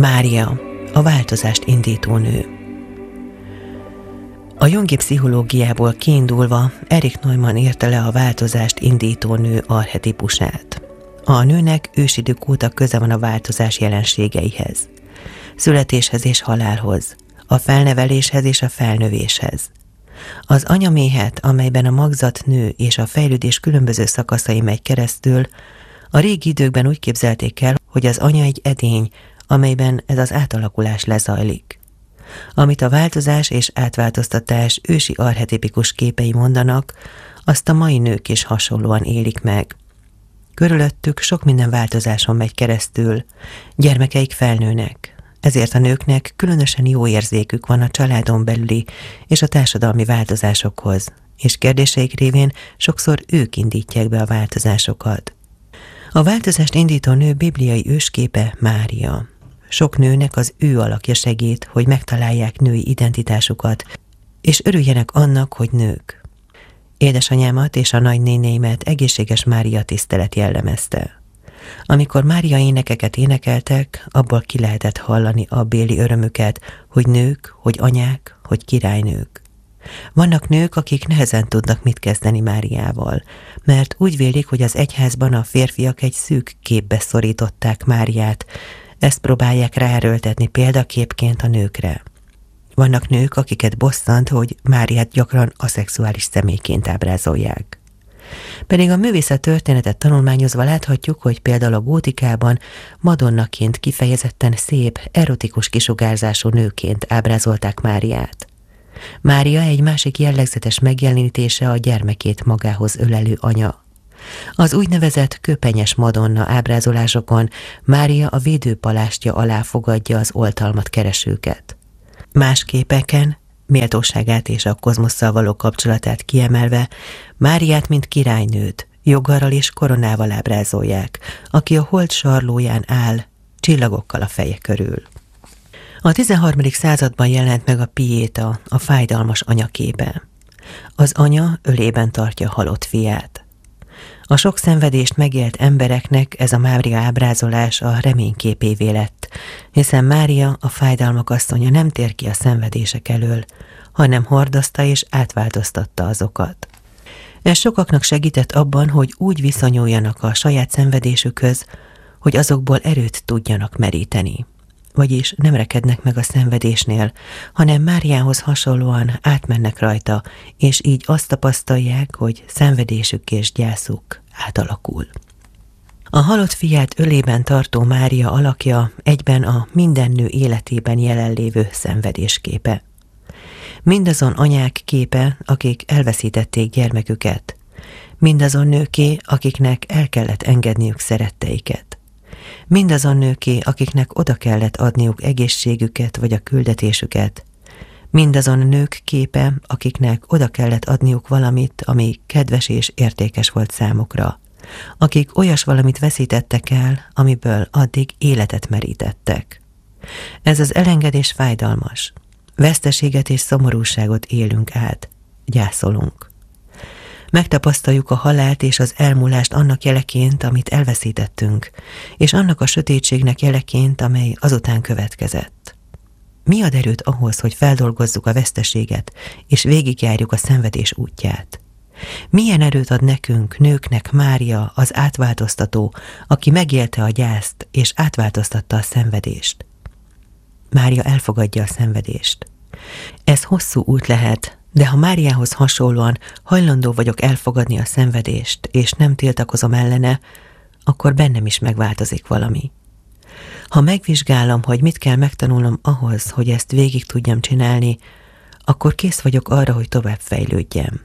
Mária, a változást indító nő. A jungi pszichológiából kiindulva Erich Neumann írta le a változást indító nő archetípusát. A nőnek ősidők óta köze van a változás jelenségeihez, születéshez és halálhoz, a felneveléshez és a felnövéshez. Az anyaméhet, amelyben a magzat nő és a fejlődés különböző szakaszai megy keresztül, a régi időkben úgy képzelték el, hogy az anya egy edény, amelyben ez az átalakulás lezajlik. Amit a változás és átváltoztatás ősi archetipikus képei mondanak, azt a mai nők is hasonlóan élik meg. Körülöttük sok minden változáson megy keresztül, gyermekeik felnőnek, ezért a nőknek különösen jó érzékük van a családon belüli és a társadalmi változásokhoz, és kérdéseik révén sokszor ők indítják be a változásokat. A változást indító nő bibliai ősképe Mária. Sok nőnek az ő alakja segít, hogy megtalálják női identitásukat, és örüljenek annak, hogy nők. Édesanyámat és a nagynénéimet egészséges Mária tisztelet jellemezte. Amikor Mária énekeket énekeltek, abból ki lehetett hallani abbéli örömüket, hogy nők, hogy anyák, hogy királynők. Vannak nők, akik nehezen tudnak mit kezdeni Máriával, mert úgy vélik, hogy az egyházban a férfiak egy szűk képbe szorították Máriát, ezt próbálják ráerőltetni példaképként a nőkre. Vannak nők, akiket bosszant, hogy Máriát gyakran aszexuális személyként ábrázolják. Pedig a művészet történetet tanulmányozva láthatjuk, hogy például a gótikában madonnaként kifejezetten szép, erotikus kisugárzású nőként ábrázolták Máriát. Mária egy másik jellegzetes megjelenítése a gyermekét magához ölelő anya. Az úgynevezett köpenyes madonna ábrázolásokon Mária a védőpalástja alá fogadja az oltalmat keresőket. Más képeken, méltóságát és a kozmosszal való kapcsolatát kiemelve, Máriát, mint királynőt, joggarral és koronával ábrázolják, aki a hold sarlóján áll, csillagokkal a feje körül. A 13. században jelent meg a Piéta, a fájdalmas anyaképe. Az anya ölében tartja halott fiát. A sok szenvedést megélt embereknek ez a Mária ábrázolás a reményképévé lett, hiszen Mária, a fájdalmak asszonya nem tér ki a szenvedések elől, hanem hordozta és átváltoztatta azokat. Ez sokaknak segített abban, hogy úgy viszonyuljanak a saját szenvedésükhöz, hogy azokból erőt tudjanak meríteni. Vagyis nem rekednek meg a szenvedésnél, hanem Máriához hasonlóan átmennek rajta, és így azt tapasztalják, hogy szenvedésük és gyászuk átalakul. A halott fiát ölében tartó Mária alakja egyben a minden nő életében jelenlévő szenvedésképe. Mindazon anyák képe, akik elveszítették gyermeküket, mindazon nőké, akiknek el kellett engedniük szeretteiket. Mindazon nőké, akiknek oda kellett adniuk egészségüket vagy a küldetésüket. Mindazon nők képe, akiknek oda kellett adniuk valamit, ami kedves és értékes volt számukra. Akik olyas valamit veszítettek el, amiből addig életet merítettek. Ez az elengedés fájdalmas. Veszteséget és szomorúságot élünk át. Gyászolunk. Megtapasztaljuk a halált és az elmúlást annak jeleként, amit elveszítettünk, és annak a sötétségnek jeleként, amely azután következett. Mi ad erőt ahhoz, hogy feldolgozzuk a veszteséget, és végigjárjuk a szenvedés útját? Milyen erőt ad nekünk, nőknek Mária, az átváltoztató, aki megélte a gyászt, és átváltoztatta a szenvedést? Mária elfogadja a szenvedést. Ez hosszú út lehet, de ha Máriához hasonlóan hajlandó vagyok elfogadni a szenvedést, és nem tiltakozom ellene, akkor bennem is megváltozik valami. Ha megvizsgálom, hogy mit kell megtanulnom ahhoz, hogy ezt végig tudjam csinálni, akkor kész vagyok arra, hogy tovább fejlődjem.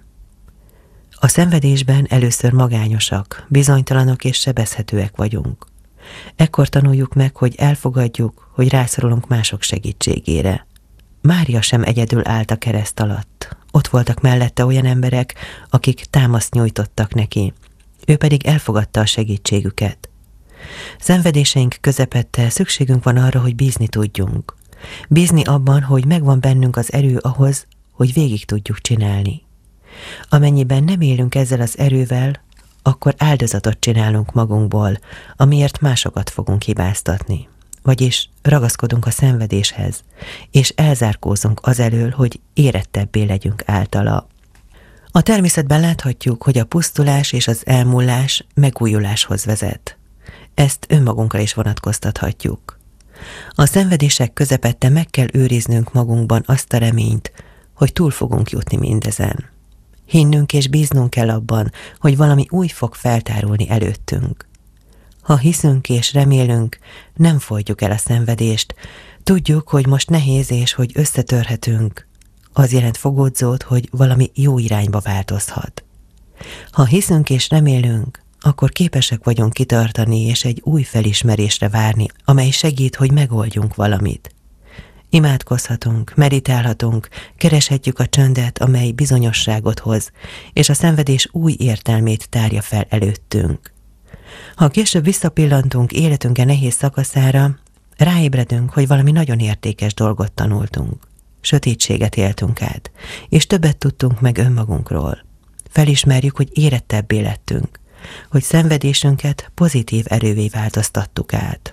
A szenvedésben először magányosak, bizonytalanok és sebezhetőek vagyunk. Ekkor tanuljuk meg, hogy elfogadjuk, hogy rászorulunk mások segítségére. Mária sem egyedül állt a kereszt alatt. Ott voltak mellette olyan emberek, akik támaszt nyújtottak neki. Ő pedig elfogadta a segítségüket. Szenvedéseink közepette szükségünk van arra, hogy bízni tudjunk. Bízni abban, hogy megvan bennünk az erő ahhoz, hogy végig tudjuk csinálni. Amennyiben nem élünk ezzel az erővel, akkor áldozatot csinálunk magunkból, amiért másokat fogunk hibáztatni. vagyis ragaszkodunk a szenvedéshez, és elzárkózunk azelől, hogy érettebbé legyünk általa. A természetben láthatjuk, hogy a pusztulás és az elmúlás megújuláshoz vezet. Ezt önmagunkra is vonatkoztathatjuk. A szenvedések közepette meg kell őriznünk magunkban azt a reményt, hogy túl fogunk jutni mindezen. Hinnünk és bíznunk kell abban, hogy valami új fog feltárulni előttünk. Ha hiszünk és remélünk, nem folytjuk el a szenvedést, tudjuk, hogy most nehéz és hogy összetörhetünk. Az jelent fogódzót, hogy valami jó irányba változhat. Ha hiszünk és remélünk, akkor képesek vagyunk kitartani és egy új felismerésre várni, amely segít, hogy megoldjunk valamit. Imádkozhatunk, meditálhatunk, kereshetjük a csöndet, amely bizonyosságot hoz, és a szenvedés új értelmét tárja fel előttünk. Ha később visszapillantunk életünk nehéz szakaszára, ráébredünk, hogy valami nagyon értékes dolgot tanultunk. Sötétséget éltünk át, és többet tudtunk meg önmagunkról. Felismerjük, hogy érettebbé lettünk, hogy szenvedésünket pozitív erővé változtattuk át.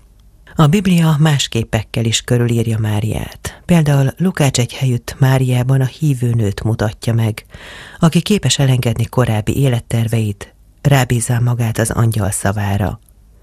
A Biblia más képekkel is körülírja Máriát. Például Lukács egy helyütt Máriában a hívő nőt mutatja meg, aki képes elengedni korábbi életterveit, rábízza magát az angyal szavára.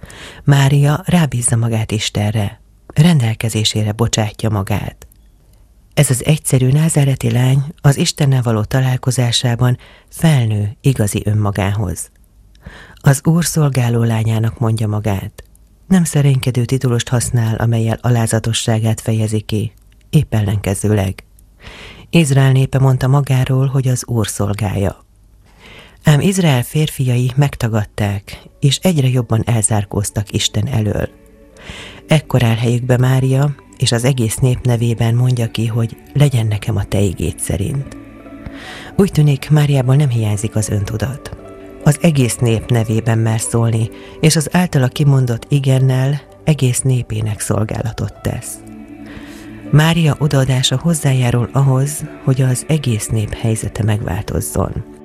Mária rábízza magát Istenre, rendelkezésére bocsátja magát. Ez az egyszerű názáreti lány az Istennel való találkozásában felnő igazi önmagához. Az Úr szolgáló lányának mondja magát. Nem szerénykedő titulust használ, amellyel alázatosságát fejezi ki, épp ellenkezőleg. Izrael népe mondta magáról, hogy az Úr szolgálja. Ám Izrael férfiai megtagadták, és egyre jobban elzárkóztak Isten elől. Ekkor áll helyükbe Mária, és az egész nép nevében mondja ki, hogy legyen nekem a te igéd szerint. Úgy tűnik, Máriából nem hiányzik az öntudat. Az egész nép nevében mer szólni, és az általa kimondott igennel egész népének szolgálatot tesz. Mária odaadása hozzájárul ahhoz, hogy az egész nép helyzete megváltozzon.